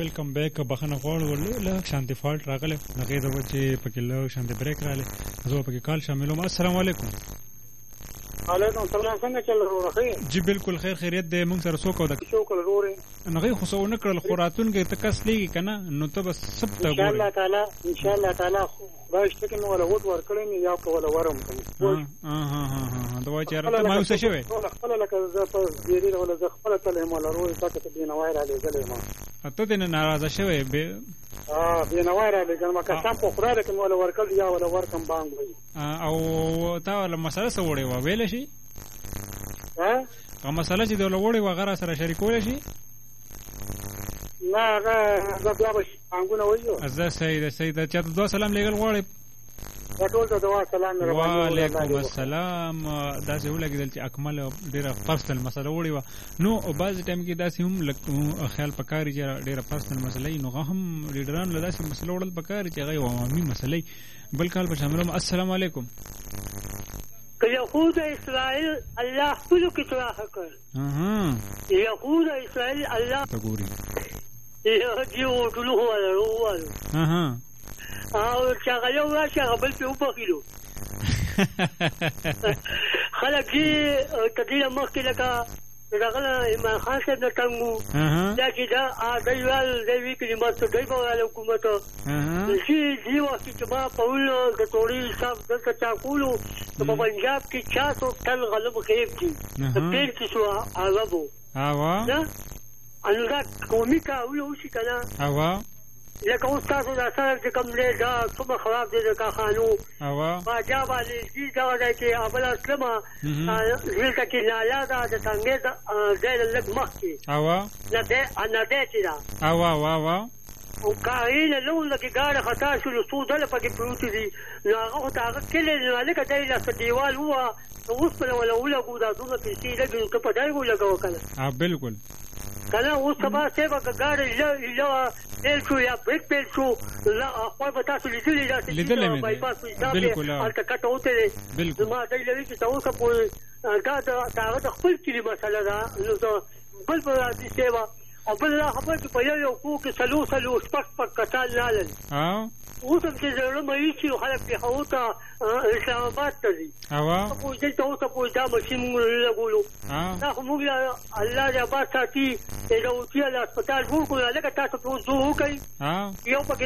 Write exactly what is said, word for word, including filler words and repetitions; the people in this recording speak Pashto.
ویلکم بیک بخنه غواړو له شانتي فالټ راغله هغه د وجه پکې له شانتي بریک رااله زه پکې کال شاملوم. السلام علیکم. وعلیکم السلام. څنګه چل راغی؟ جی بالکل خیر خیریت دی. موږ سره څوک او د شکر ورورې نغې خو سو نه کړل خوراتون کې تکس لګي کنه نو ته بس سب ته ان شاء الله تعالی ان شاء الله تعالی باش ته نو ولا وټ ور کړی یا په ولا ورم ها ها ها ها دا وایي راته ما وسه شوی خپل لکه زه په دیری ولا زه خپل تل هم ولا روي تاسو ته بینوای را لګلې ما ته دې ناراضه شوی به اه بینوای را لګل ما کسان په خوراک کې ولا ورکل یا ولا ورکم بانګ وي او تا ولا مسله سوړې و ویل شي ها کوم مسله چې د وړې وغیرہ سره شریکول شي نه هغه زه بیا به څنګه وایو ازه سید سید چا ته سلام لګل غواړي ټول ته دوا سلام مې وعلیکم السلام. دا څه ولګیدل چې اکمل ډیره پرسنل مسله وړي و نو بعض ټایم کې داسې هم لکه خیال پکاري چې ډیره پرسنل مسله نو هم لیډران له داسې مسله وړل پکاري چې هغه عوامي مسله بل کال په شامل. السلام علیکم. که یهود اسرائیل الله خپل کې تراخ کړ اها یهود اسرائیل الله تګوري یو دیو ټول هو ورو اها او شغله ورشه قبل په وبخیلو خلک دې تدې مخکې لکه دغه ایمان خان څخه د څنګه دا چې دا اډیوال د وی کې ماته دای په حکومت چې دی وخت چې ما په ولو د ټولي صاحب د چا کولو په پنجاب کې چا څو تل غلب خېب دي په پیر کې شو عربو اوا دا انو دا کومي کا ولو شي کنا اوا لکه اوس تاسو دا سره چې کوم له دا څومره خراب دي د خانو اوا باجا باندې دي دا دا چې ابل اسلمه دلته کې لاله دا د څنګه د لږ مخ کې اوا نه ده انا ده چې دا اوا وا وا او کاینه نو لکه ګاډه خطا شو نو څو دله پکې پروت دي نو هغه ته هغه کله نه لکه دای له دیوال هوا اوس په ولا ولا ګودا دوه پیسې لګي ته په دای ګو لګاو کنه ها بالکل کنه اوس سبا سیبا ګاډه له له دل شو یا بریک بیل شو لا خپل به تاسو لیدلې دا لیدلې مې بالکل البته کټ اوته بالکل ما دای لوي چې تاسو په دا دا د خپل کلی مسله ده نو بل په دې سیوا او بل لا خبر چې په یو کو کې سلو سلو سپک پک کتال لالل ها اوس هم چې زړه مې چې خلک په هوتا اسلام آباد ته دي اوا او چې تاسو په دا ماشين لګولو دا موږ الله دې آباد ساتي دا اوتیا له هسپتال وګورئ لکه تاسو په زو کوي ها یو پکې